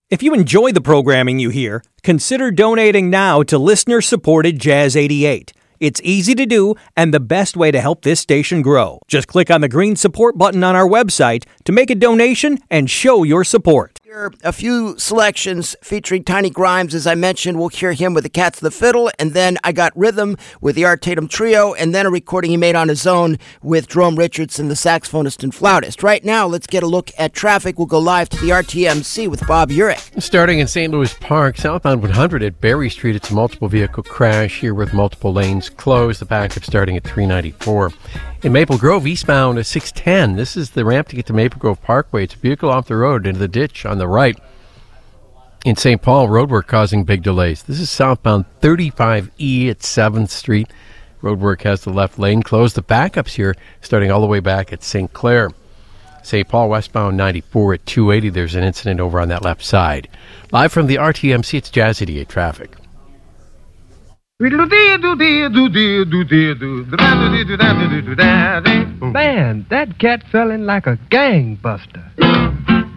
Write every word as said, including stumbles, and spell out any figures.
If you enjoy the programming you hear, consider donating now to listener-supported Jazz eighty-eight. It's easy to do and the best way to help this station grow. Just click on the green support button on our website to make a donation and show your support. Here, a few selections featuring Tiny Grimes. As I mentioned, we'll hear him with the Cats of the Fiddle, and then I Got Rhythm with the Art Tatum Trio, and then a recording he made on his own with Jerome Richardson, the saxophonist and flautist. Right now, let's get a look at traffic. We'll go live to the R T M C with Bob Urich. Starting in Saint Louis Park, southbound one hundred at Berry Street, it's a multiple vehicle crash here with multiple lanes closed. The backup starting at three ninety-four. In Maple Grove, eastbound at six ten. This is the ramp to get to Maple Grove Parkway. It's a vehicle off the road into the ditch on the right. In Saint Paul, roadwork causing big delays. This is southbound thirty-five E at seventh Street. Roadwork has the left lane closed. The backups here starting all the way back at Saint Clair. Saint Paul westbound ninety-four at two eighty. There's an incident over on that left side. Live from the R T M C, it's Jazz eighty-eight traffic. Man, that cat fell in like a gangbuster.